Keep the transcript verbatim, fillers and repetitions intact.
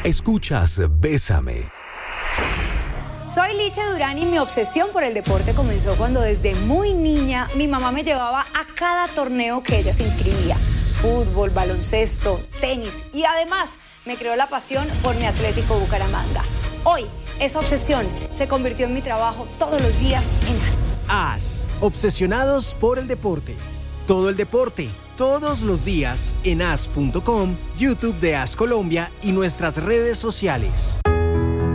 Escuchas Bésame. Soy Licha Durán y mi obsesión por el deporte comenzó cuando desde muy niña mi mamá me llevaba a cada torneo que ella se inscribía. Fútbol, baloncesto, tenis y además me creó la pasión por mi Atlético Bucaramanga. Hoy, esa obsesión se convirtió en mi trabajo todos los días en A S. A S, obsesionados por el deporte. Todo el deporte, todos los días en A S punto com, YouTube de A S Colombia y nuestras redes sociales.